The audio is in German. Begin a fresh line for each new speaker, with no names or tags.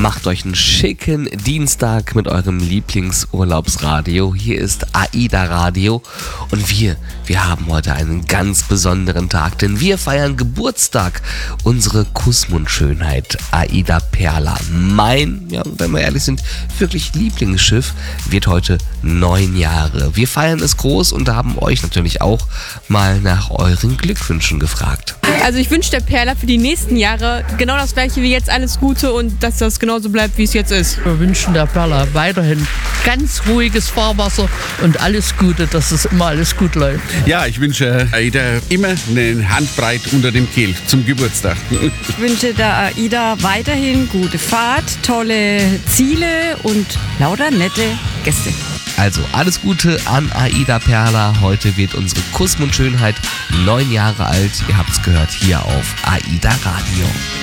Macht euch einen schicken Dienstag mit eurem Lieblingsurlaubsradio. Hier ist AIDA Radio und wir haben heute einen ganz besonderen Tag, denn wir feiern Geburtstag. Unsere Kussmundschönheit AIDA Perla, mein, ja, wenn wir ehrlich sind, wirklich Lieblingsschiff, wird heute 9 Jahre. Wir feiern es groß und haben euch natürlich auch mal nach euren Glückwünschen gefragt.
Also ich wünsche der Perla für die nächsten Jahre genau das gleiche wie jetzt, alles Gute und dass das genauso bleibt, wie es jetzt ist.
Wir wünschen der Perla weiterhin ganz ruhiges Fahrwasser und alles Gute, dass es immer alles gut läuft.
Ja, ich wünsche AIDA immer eine Handbreit unter dem Kiel zum Geburtstag.
Ich wünsche der AIDA weiterhin gute Fahrt, tolle Ziele und lauter nette Gäste.
Also alles Gute an AIDA Perla. Heute wird unsere Kussmundschönheit 9 Jahre alt. Ihr habt es gehört hier auf AIDA Radio.